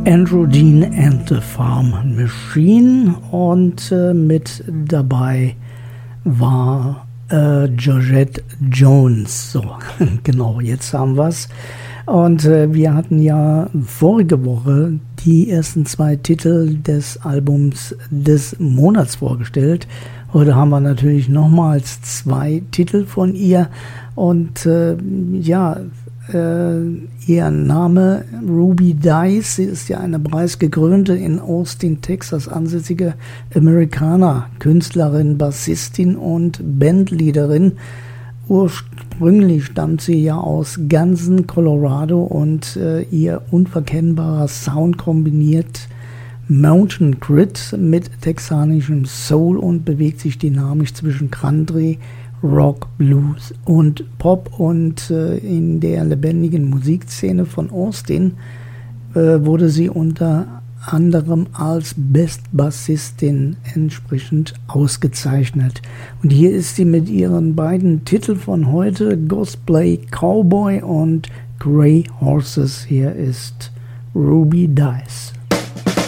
Andrew Dean and the Farm Machine und mit dabei war Georgette Jones. So, genau, jetzt haben wir es. Und wir hatten ja vorige Woche die ersten 2 Titel des Albums des Monats vorgestellt. Heute haben wir natürlich nochmals 2 Titel von ihr. Und ihr Name Ruby Dice, sie ist ja eine preisgekrönte in Austin, Texas ansässige Amerikaner-Künstlerin, Bassistin und Bandleaderin. Ursprünglich stammt sie ja aus Gansen, Colorado und ihr unverkennbarer Sound kombiniert Mountain Grit mit texanischem Soul und bewegt sich dynamisch zwischen Country, Rock, Blues und Pop, und in der lebendigen Musikszene von Austin wurde sie unter anderem als Best Bassistin entsprechend ausgezeichnet. Und hier ist sie mit ihren beiden Titeln von heute, Gospel Cowboy und Grey Horses. Hier ist Ruby Dice.